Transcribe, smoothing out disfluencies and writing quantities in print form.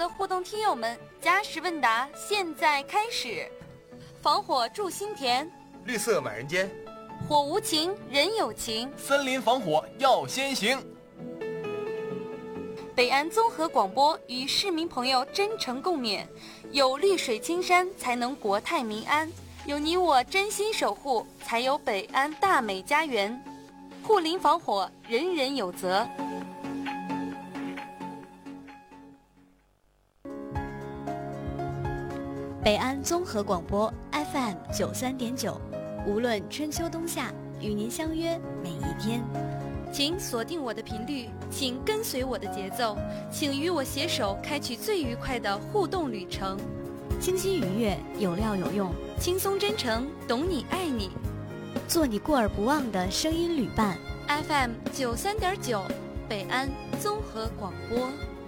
的互动听友们，加时问答现在开始。防火筑心田， 绿色满人间， 火无情人有情， 森林防火要先行。 北安综合广播与市民朋友真诚共勉，有绿水青山才能国泰民安，有你我真心守护才有北安大美家园，护林防火人人有责。 北安综合广播 FM 93.9，无论春秋冬夏，与您相约每一天。 请锁定我的频率，请跟随我的节奏，请与我携手开启最愉快的互动旅程。 清新愉悦，有料有用， 轻松真诚，懂你爱你， 做你过耳不忘的声音旅伴。 FM 93.9，北安综合广播。